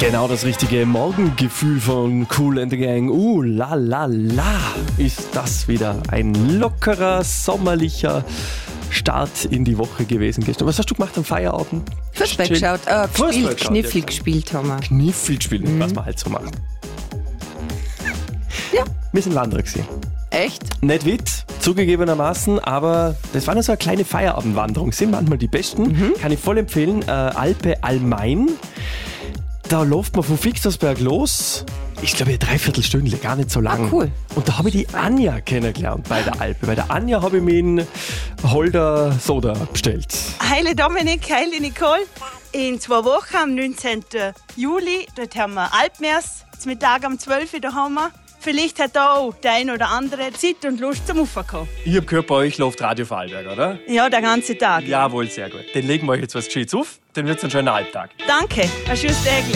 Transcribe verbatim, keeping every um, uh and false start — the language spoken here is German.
Genau das richtige Morgengefühl von Kool and the Gang. Uh, la la la, ist das wieder ein lockerer, sommerlicher Start in die Woche gewesen gestern. Was hast du gemacht am Feierabend? Fußball geschaut, äh, Fußball gespielt, geschaut, Kniffel ja. gespielt haben wir. Kniffel spielen, Mhm. was man halt so macht. Ja. Wir sind Wanderer gewesen. Echt? Nicht Witz, zugegebenermaßen, aber das war nur so eine kleine Feierabendwanderung. Sind manchmal die besten. Mhm. Kann ich voll empfehlen. Äh, Alpe Almain. Da läuft man von Fixersberg los. Ich glaube, eine Dreiviertelstunde, gar nicht so lang. Ah, cool. Und da habe ich die Anja kennengelernt bei der Alpe. Bei der Anja habe ich mir einen Holder Soda bestellt. Heile Dominik, heile Nicole. In zwei Wochen, am neunzehnten Juli, dort haben wir Alpmers. Zum Mittag um zwölf Uhr da haben wir. Vielleicht hat da auch der ein oder andere Zeit und Lust zum Raufkommen. Ich habe gehört, bei euch läuft Radio Vorarlberg, oder? Ja, den ganzen Tag. Jawohl, sehr gut. Dann legen wir euch jetzt was Gescheites auf. Dann wird es ein schöner Halbtag. Danke, ein schönes Tag.